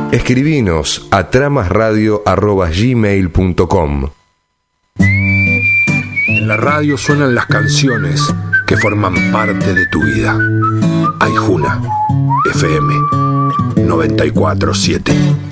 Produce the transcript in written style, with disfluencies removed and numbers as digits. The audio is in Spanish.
Escribinos a tramasradio@gmail.com. En la radio suenan las canciones que forman parte de tu vida. Aijuna, FM 94.7.